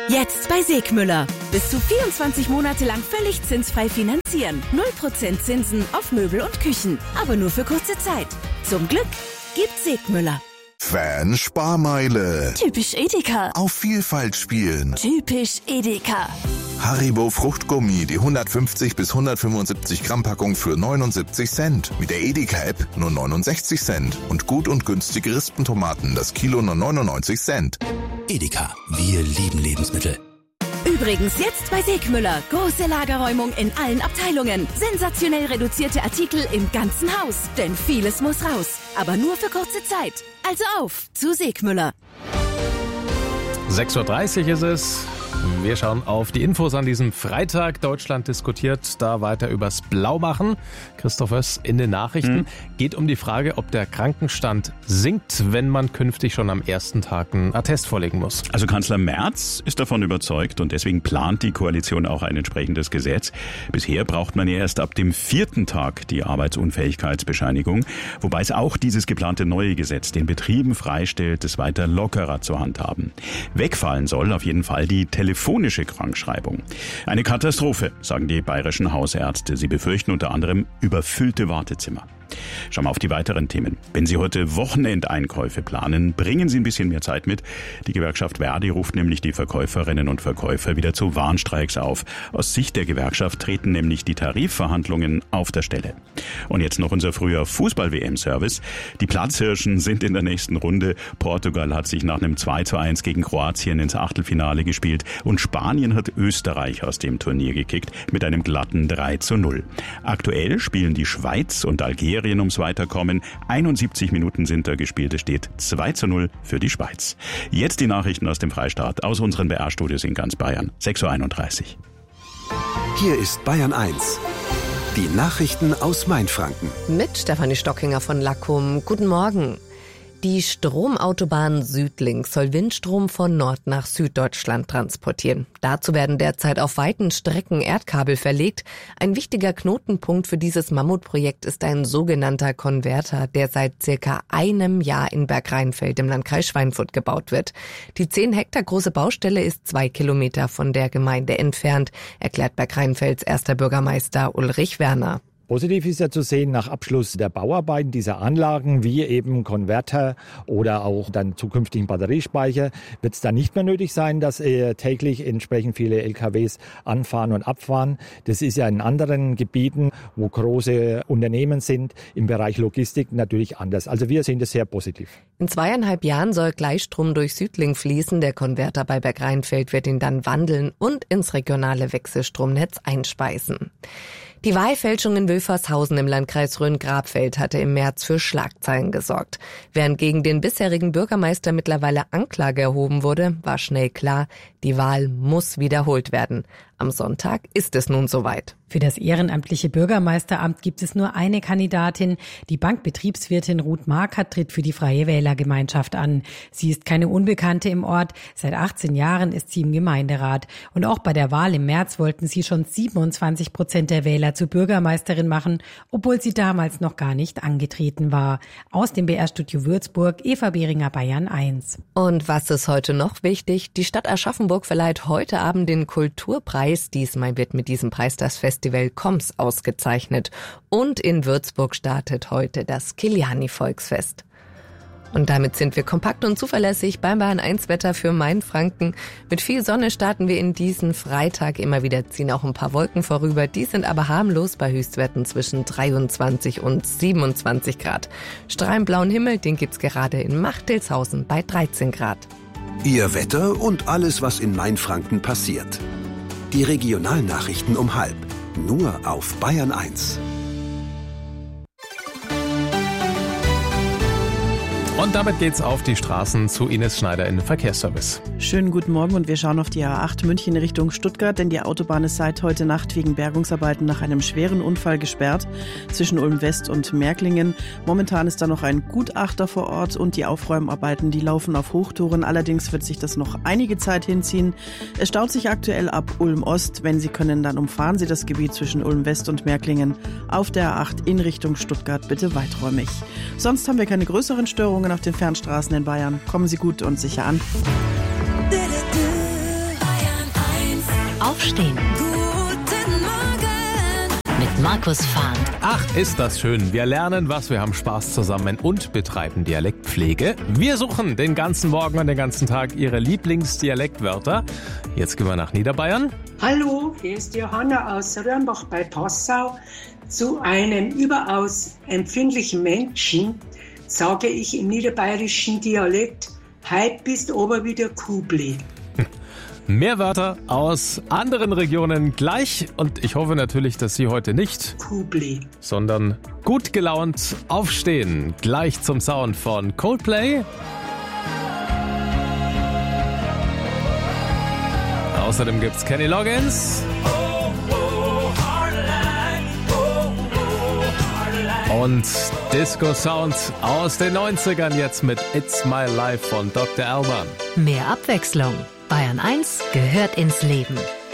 Jetzt bei Segmüller. Bis zu 24 Monate lang völlig zinsfrei finanzieren. 0% Zinsen auf Möbel und Küchen. Aber nur für kurze Zeit. Zum Glück gibt's Segmüller. Fan-Sparmeile. Typisch Edeka. Auf Vielfalt spielen. Typisch Edeka. Haribo Fruchtgummi, die 150 bis 175 Gramm Packung für 79 Cent. Mit der Edeka-App nur 69 Cent. Und gut und günstige Rispentomaten, das Kilo nur 99 Cent. Edeka, wir lieben Lebensmittel. Übrigens jetzt bei Segmüller. Große Lagerräumung in allen Abteilungen. Sensationell reduzierte Artikel im ganzen Haus. Denn vieles muss raus. Aber nur für kurze Zeit. Also auf zu Segmüller. 6.30 Uhr ist es. Wir schauen auf die Infos an diesem Freitag. Deutschland diskutiert da weiter übers Blaumachen. Christoph Oess in den Nachrichten. Geht um die Frage, ob der Krankenstand sinkt, wenn man künftig schon am ersten Tag einen Attest vorlegen muss. Also Kanzler Merz ist davon überzeugt und deswegen plant die Koalition auch ein entsprechendes Gesetz. Bisher braucht man ja erst ab dem 4. Tag die Arbeitsunfähigkeitsbescheinigung, wobei es auch dieses geplante neue Gesetz den Betrieben freistellt, es weiter lockerer zu handhaben. Wegfallen soll auf jeden Fall die telefonische Krankschreibung. Eine Katastrophe, sagen die bayerischen Hausärzte. Sie befürchten unter anderem überfüllte Wartezimmer. Schauen wir auf die weiteren Themen. Wenn Sie heute Wochenendeinkäufe planen, bringen Sie ein bisschen mehr Zeit mit. Die Gewerkschaft Verdi ruft nämlich die Verkäuferinnen und Verkäufer wieder zu Warnstreiks auf. Aus Sicht der Gewerkschaft treten nämlich die Tarifverhandlungen auf der Stelle. Und jetzt noch unser früher Fußball-WM-Service. Die Platzhirschen sind in der nächsten Runde. Portugal hat sich nach einem 2:1 gegen Kroatien ins Achtelfinale gespielt und Spanien hat Österreich aus dem Turnier gekickt mit einem glatten 3:0. Aktuell spielen die Schweiz und Algerien ums Weiterkommen. 71 Minuten sind da gespielt. Es steht 2:0 für die Schweiz. Jetzt die Nachrichten aus dem Freistaat, aus unseren BR-Studios in ganz Bayern. 6.31 Uhr. Hier ist Bayern 1. Die Nachrichten aus Mainfranken. Mit Stefanie Stockinger von Lackum. Guten Morgen. Die Stromautobahn Südlink soll Windstrom von Nord nach Süddeutschland transportieren. Dazu werden derzeit auf weiten Strecken Erdkabel verlegt. Ein wichtiger Knotenpunkt für dieses Mammutprojekt ist ein sogenannter Konverter, der seit circa einem Jahr in Bergrheinfeld im Landkreis Schweinfurt gebaut wird. Die 10 Hektar große Baustelle ist 2 Kilometer von der Gemeinde entfernt, erklärt Bergrheinfelds erster Bürgermeister Ulrich Werner. Positiv ist ja zu sehen, nach Abschluss der Bauarbeiten dieser Anlagen, wie eben Konverter oder auch dann zukünftigen Batteriespeicher, wird es dann nicht mehr nötig sein, dass täglich entsprechend viele LKWs anfahren und abfahren. Das ist ja in anderen Gebieten, wo große Unternehmen sind, im Bereich Logistik natürlich anders. Also wir sehen das sehr positiv. In 2,5 Jahren soll Gleichstrom durch Südlink fließen. Der Konverter bei Bergrheinfeld wird ihn dann wandeln und ins regionale Wechselstromnetz einspeisen. Die Wahlfälschung in Wülfershausen im Landkreis Rhön-Grabfeld hatte im März für Schlagzeilen gesorgt. Während gegen den bisherigen Bürgermeister mittlerweile Anklage erhoben wurde, war schnell klar, die Wahl muss wiederholt werden. Am Sonntag ist es nun soweit. Für das ehrenamtliche Bürgermeisteramt gibt es nur eine Kandidatin. Die Bankbetriebswirtin Ruth Markert tritt für die Freie Wählergemeinschaft an. Sie ist keine Unbekannte im Ort. Seit 18 Jahren ist sie im Gemeinderat. Und auch bei der Wahl im März wollten sie schon 27% der Wähler zur Bürgermeisterin machen, obwohl sie damals noch gar nicht angetreten war. Aus dem BR-Studio Würzburg, Eva Behringer, Bayern 1. Und was ist heute noch wichtig? Die Stadt Aschaffenburg verleiht heute Abend den Kulturpreis. Diesmal wird mit diesem Preis das Festival Koms ausgezeichnet. Und in Würzburg startet heute das Kiliani-Volksfest. Und damit sind wir kompakt und zuverlässig beim Bayern 1 Wetter für Mainfranken. Mit viel Sonne starten wir in diesen Freitag. Immer wieder ziehen auch ein paar Wolken vorüber. Die sind aber harmlos bei Höchstwerten zwischen 23 und 27 Grad. Strahlend blauen Himmel, den gibt's gerade in Machtelshausen bei 13 Grad. Ihr Wetter und alles, was in Mainfranken passiert. Die Regionalnachrichten um 12:30. Nur auf Bayern 1. Und damit geht's auf die Straßen zu Ines Schneider in den Verkehrsservice. Schönen guten Morgen und wir schauen auf die A8 München Richtung Stuttgart, denn die Autobahn ist seit heute Nacht wegen Bergungsarbeiten nach einem schweren Unfall gesperrt zwischen Ulm West und Märklingen. Momentan ist da noch ein Gutachter vor Ort und die Aufräumarbeiten, die laufen auf Hochtouren. Allerdings wird sich das noch einige Zeit hinziehen. Es staut sich aktuell ab Ulm Ost. Wenn Sie können, dann umfahren Sie das Gebiet zwischen Ulm West und Märklingen auf der A8 in Richtung Stuttgart bitte weiträumig. Sonst haben wir keine größeren Störungen auf den Fernstraßen in Bayern. Kommen Sie gut und sicher an. Aufstehen. Guten Morgen Mit Markus Fahnd. Ach, ist das schön. Wir lernen was, wir haben Spaß zusammen und betreiben Dialektpflege. Wir suchen den ganzen Morgen und den ganzen Tag Ihre Lieblingsdialektwörter. Jetzt gehen wir nach Niederbayern. Hallo, hier ist Johanna aus Röhrenbach bei Passau. Zu einem überaus empfindlichen Menschen sage ich im niederbayerischen Dialekt: Heit bist aber wieder Kubli. Mehr Wörter aus anderen Regionen gleich. Und ich hoffe natürlich, dass Sie heute nicht Kubli, sondern gut gelaunt aufstehen. Gleich zum Sound von Coldplay. Außerdem gibt's Kenny Loggins. Und Disco-Sound aus den 90ern jetzt mit It's My Life von Dr. Alban. Mehr Abwechslung. Bayern 1 gehört ins Leben.